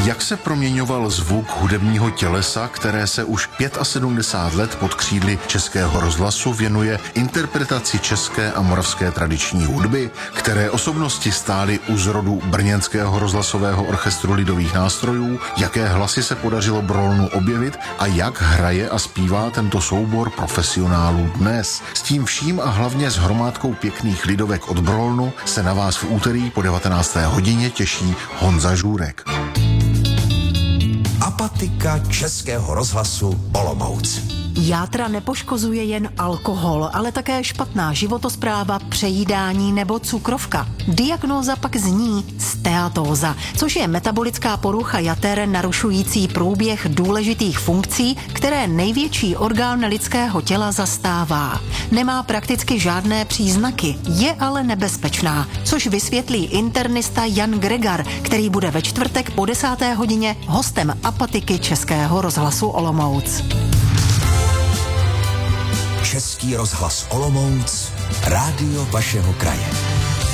Jak se proměňoval zvuk hudebního tělesa, které se už 75 let pod křídly Českého rozhlasu věnuje interpretaci české a moravské tradiční hudby, které osobnosti stály u zrodu brněnského rozhlasového orchestru lidových nástrojů, jaké hlasy se podařilo Brolnu objevit a jak hraje a zpívá tento soubor profesionálů dnes. S tím vším a hlavně s hromádkou pěkných lidovek od Brolnu se na vás v úterý po 19. hodině těší Honza Žůrek. Apatika Českého rozhlasu Olomouc. Játra nepoškozuje jen alkohol, ale také špatná životospráva, přejídání nebo cukrovka. Diagnóza pak zní steatóza, což je metabolická porucha jater narušující průběh důležitých funkcí, které největší orgán lidského těla zastává. Nemá prakticky žádné příznaky, je ale nebezpečná, což vysvětlí internista Jan Gregar, který bude ve čtvrtek po 10. hodině hostem Apatiky Českého rozhlasu Olomouc. Český rozhlas Olomouc, rádio vašeho kraje.